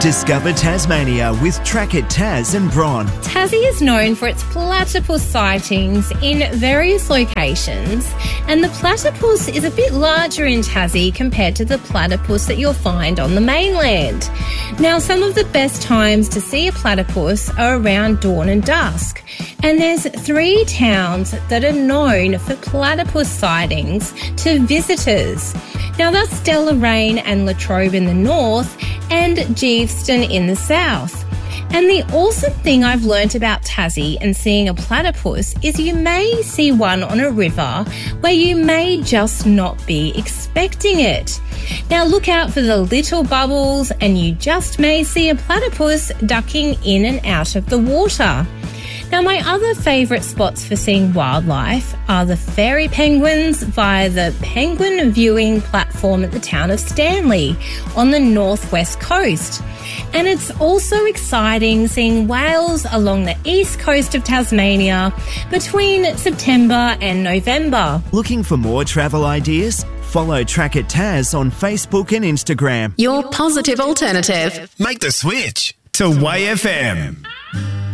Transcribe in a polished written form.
Discover Tasmania with Track It Tas and Bron. Tassie is known for its platypus sightings in various locations, and the platypus is a bit larger in Tassie compared to the platypus that you'll find on the mainland. Now, some of the best times to see a platypus are around dawn and dusk, and there's 3 towns that are known for platypus sightings to visitors. Now, that's Deloraine and Latrobe in the north and Geeveston in the south. And the awesome thing I've learnt about Tassie and seeing a platypus is you may see one on a river where you may just not be expecting it. Now, look out for the little bubbles and you just may see a platypus ducking in and out of the water. Now, my other favourite spots for seeing wildlife are the fairy penguins via the penguin viewing platform at the town of Stanley on the northwest coast. And it's also exciting seeing whales along the east coast of Tasmania between September and November. Looking for more travel ideas? Follow Track It Tas on Facebook and Instagram. Your positive alternative. Make the switch to YFM.